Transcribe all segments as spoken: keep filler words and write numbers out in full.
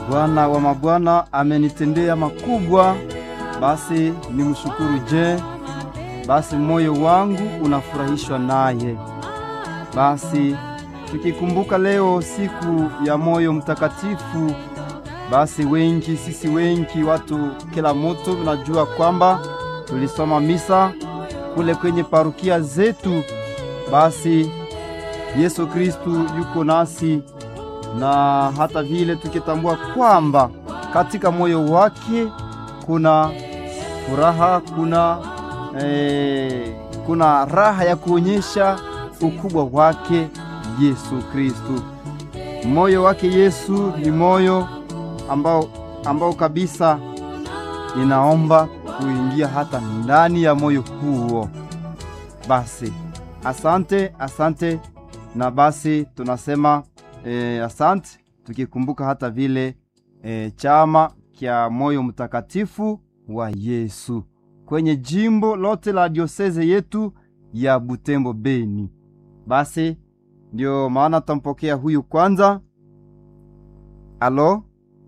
Bwana wa mabwana amenitendea makubwa, basi nimshukuru. Je, basi moyo wangu unafurahishwa naye. Basi tukikumbuka leo siku ya moyo mtakatifu, basi wengi sisi wengi watu kila mtu tunajua kwamba tulisoma misa kule kwenye parokia zetu. Basi Yesu Kristu yuko nasi, na hata vile tukitambua kwamba katika moyo wake kuna furaha, kuna eh, kuna raha ya kuonyesha ukubwa wake Yesu Kristu. Moyo wake Yesu ni moyo ambao ambao kabisa inaomba kuingia hata ndani ya moyo huo. Basi asante, asante, na basi tunasema eh, asante tukikumbuka hata vile eh, chama kia moyo mtakatifu wa Yesu kwenye jimbo lote la dioseze yetu ya Butembo Beni. Basi ndio maana tampokea huyu kwanza. Alo?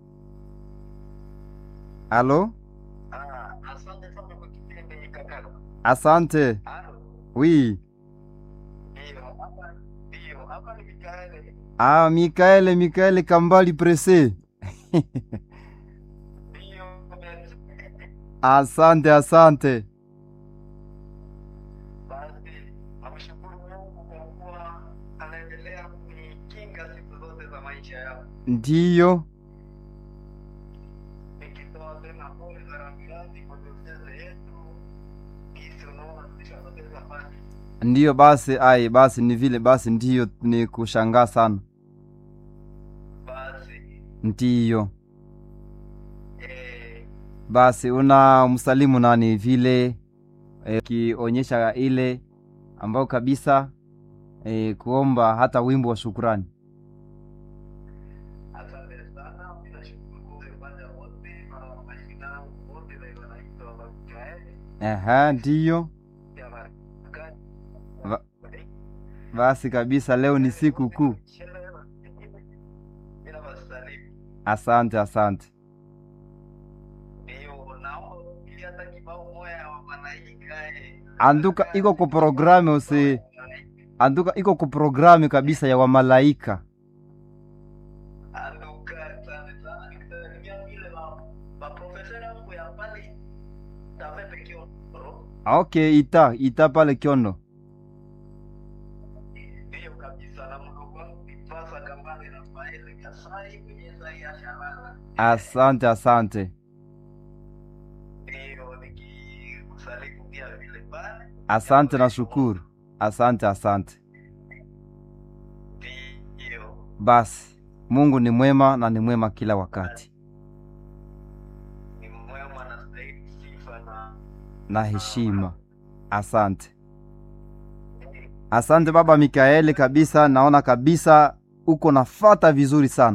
Alo? Ah, asante sana kwa kipindi kaka. Asante. Alo. Oui. Ndio, hapa ndio, hapa ni Mikaele. Ah, Mikaele, Mikaele Kambali Prese. Ndio, Asante, asante. basi namshukuru Mungu kwa kuwa anaendelea kunikinga siku zote za maisha yangu. Ndiyo. Nikitoa tena pole za rambirambi kwa diocese yetu, kisi unaona tulishapoteza fani. Ndiyo basi, ai basi ni vile basi, ndiyo ni kushangaa sana. Basi Ndiyo. eh Basi una msalimu nani vile eh, kionyesha ile ambao kabisa eh, kuomba hata wimbo wa shukrani. asante sana, ninashukuru kwa upande wote na mashindano wote na wanaitwa wa Mikaele. Aha, ndiyo. Ya Marekani. Va, basi kabisa leo ni siku kuu. Asante, asante. Anduka iko ku programu usi Anduka iko ku programu kabisa ya wamalaika. Okay, ita ita pale Kiondo. Asante, asante. Asante na shukuru. Asante, asante. Basi Mungu ni mwema na ni mwema kila wakati. Na heshima. Asante. Asante baba Mikaeli kabisa, naona kabisa uko nafata vizuri sana.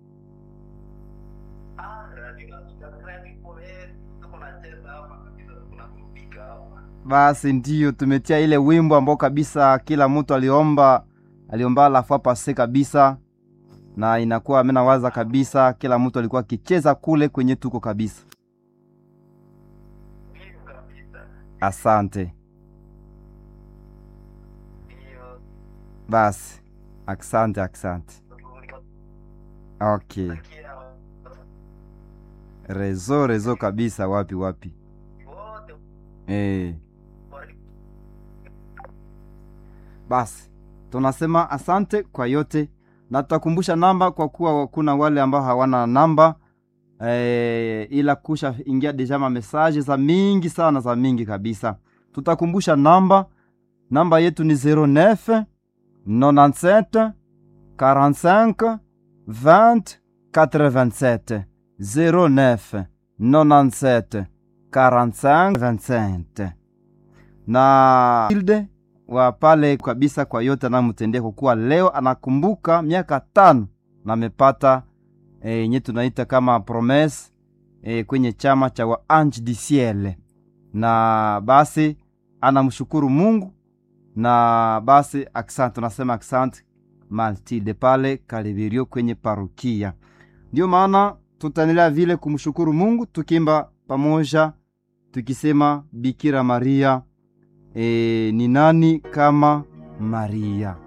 Basi ndiyo tumetia ile wimbo ambao kabisa kila mtu aliomba aliomba la fois passé kabisa, na inakuwa mimi nawaza kabisa kila mtu alikuwa kicheza kule kwenye tuko kabisa. Asante. Basi asante, asante. Okay. Rezo rezo kabisa, wapi wapi. Eh. Basi tunasema asante kwa yote, na tutakumbusha namba kwa kuwa kuna wale ambao hawana namba eh, ila kusha ingia deja ma message za mingi sana, za mingi kabisa. Tutakumbusha namba, namba yetu ni zero neuf quatre-vingt-sept quarante-cinq vingt quatre-vingt-sept zero neuf quatre-vingt-sept quarante-cinq vingt-sept. Na Hilde wa pale kabisa kwa yote na mtendea, kwa kuwa leo anakumbuka miaka tano na amepata eh, nye tunaita kama promesse eh, kwenye chama cha wa Ange du Ciel. Na basi anamshukuru Mungu, na basi asante, tunasema asante Matilde pale Kalibirio kwenye parokia. Ndio maana tutaendelea vile kumshukuru Mungu tukimba pamoja tukisema Bikira Maria e, ni nani kama Maria.